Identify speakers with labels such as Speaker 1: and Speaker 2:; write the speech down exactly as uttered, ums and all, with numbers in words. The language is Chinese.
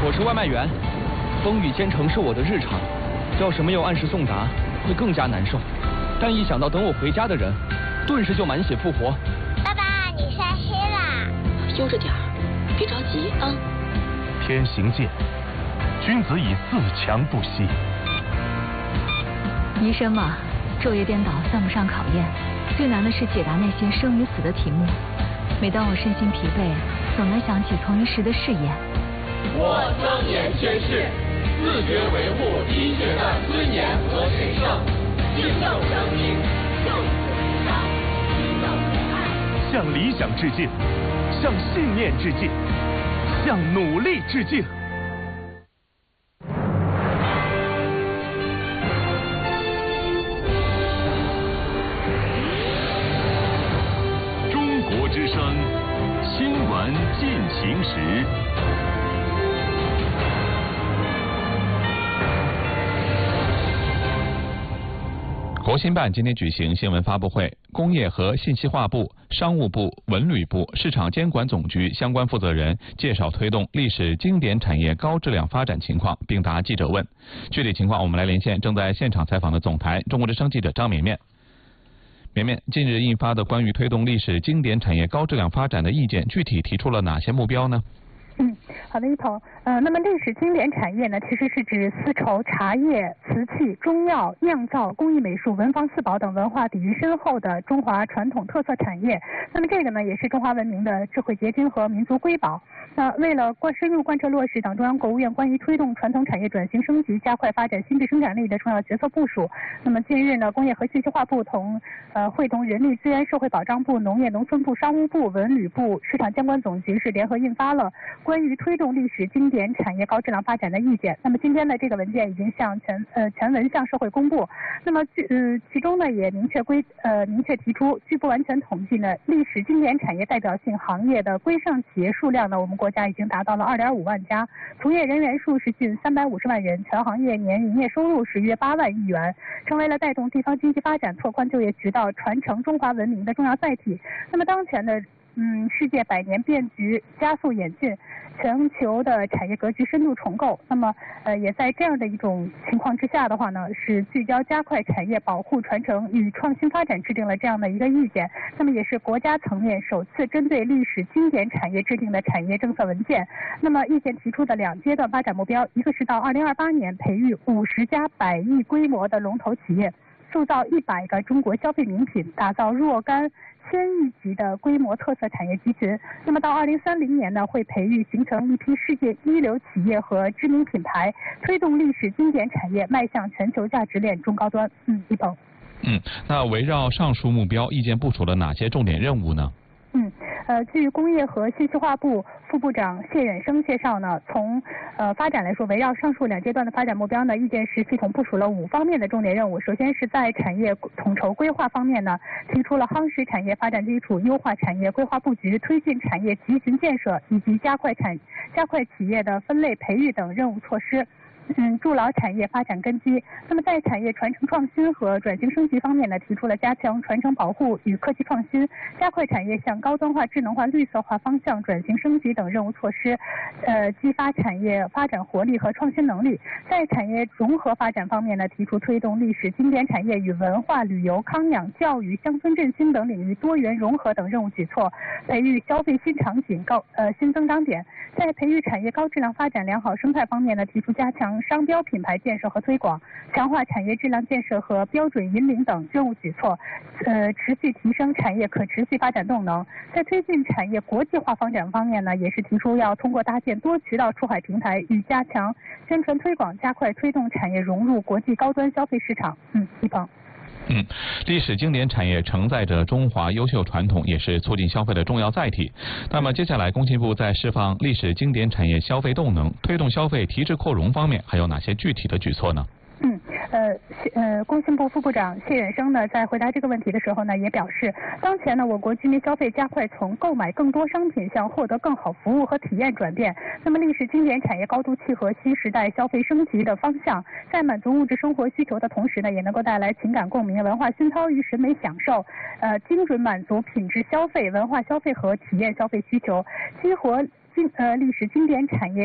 Speaker 1: 我是外卖员，风雨兼程是我的日常，要是没有按时送达，会更加难受。但一想到等我回家的人，顿时就满血复活。
Speaker 2: 爸爸，你晒黑啦！
Speaker 3: 悠着点儿，别着急啊。
Speaker 4: 天行健，君子以自强不息。
Speaker 5: 医生嘛，昼夜颠倒算不上考验，最难的是解答那些生与死的题目。每当我身心疲惫，总能想起从医时的誓言。
Speaker 6: 我庄严宣誓，自觉维护医学的尊严和神圣，敬重生命，就此无伤，敬重仁爱。
Speaker 4: 向理想致敬，向信念致敬，向努力致敬。
Speaker 7: 中国之声，新闻进行时。
Speaker 8: 国新办今天举行新闻发布会，工业和信息化部、商务部、文旅部、市场监管总局相关负责人介绍推动历史经典产业高质量发展情况，并答记者问。具体情况，我们来连线正在现场采访的总台中国之声记者张绵绵。绵绵，近日印发的关于推动历史经典产业高质量发展的意见，具体提出了哪些目标呢？
Speaker 9: 嗯，好的，一鹏。呃，那么历史经典产业呢，其实是指丝绸、茶叶、瓷器、中药、酿造、工艺美术、文房四宝等文化底蕴深厚的中华传统特色产业。那么这个呢，也是中华文明的智慧结晶和民族瑰宝。那为了贯深入贯彻落实党中央、国务院关于推动传统产业转型升级、加快发展新质生产力的重要决策部署，那么近日呢，工业和信息化部同呃会同人力资源社会保障部、农业农村部、商务部、文旅部、市场监管总局是联合印发了关于推动历史经典产业高质量发展的意见。那么今天呢，这个文件已经向全呃全文向社会公布。那么据呃其中呢也明确规呃明确提出，据不完全统计呢，历史经典产业代表性行业的规上企业数量呢，我们国家已经达到了二点五万家，从业人员数是近三百五十万人，全行业年营业收入是约八万亿元，成为了带动地方经济发展、拓宽就业渠道、传承中华文明的重要载体。那么当前的嗯，世界百年变局加速演进，全球的产业格局深度重构。那么，呃，也在这样的一种情况之下的话呢，是聚焦加快产业保护、传承与创新发展，制定了这样的一个意见。那么，也是国家层面首次针对历史经典产业制定的产业政策文件。那么，意见提出的两阶段发展目标，一个是到二零二八年培育五十家百亿规模的龙头企业，塑造一百个中国消费名品，打造若干千亿级的规模特色产业集群。那么到二零三零年呢，会培育形成一批世界一流企业和知名品牌，推动历史经典产业迈向全球价值链中高端。嗯，一鹏。
Speaker 8: 嗯，那围绕上述目标，意见部署了哪些重点任务呢？
Speaker 9: 嗯，呃，据工业和信息化部副部长谢远生介绍呢，从呃发展来说，围绕上述两阶段的发展目标呢，意见是系统部署了五方面的重点任务。首先是在产业统筹规划方面呢，提出了夯实产业发展基础、优化产业规划布局、推进产业集群建设以及加快产加快企业的分类培育等任务措施。嗯，筑牢产业发展根基。那么在产业传承创新和转型升级方面呢，提出了加强传承保护与科技创新，加快产业向高端化、智能化、绿色化方向转型升级等任务措施，呃，激发产业发展活力和创新能力。在产业融合发展方面呢，提出推动历史经典产业与文化、旅游、康养、教育、乡村振兴等领域多元融合等任务举措，培育消费新场景高呃新增长点。在培育产业高质量发展良好生态方面呢，提出加强商标品牌建设和推广，强化产业质量建设和标准引领等任务举措，呃，持续提升产业可持续发展动能。在推进产业国际化发展方面呢，也是提出要通过搭建多渠道出海平台与加强宣传推广，加快推动产业融入国际高端消费市场。嗯，一鹏。
Speaker 8: 嗯，历史经典产业承载着中华优秀传统，也是促进消费的重要载体。那么接下来，工信部在释放历史经典产业消费动能、推动消费提质扩容方面，还有哪些具体的举措呢？
Speaker 9: 嗯，呃，呃，工信部副部长谢远生呢，在回答这个问题的时候呢，也表示，当前呢，我国居民消费加快从购买更多商品向获得更好服务和体验转变。那么，历史经典产业高度契合新时代消费升级的方向，在满足物质生活需求的同时呢，也能够带来情感共鸣、文化熏陶与审美享受，呃，精准满足品质消费、文化消费和体验消费需求，激活经呃历史经典产业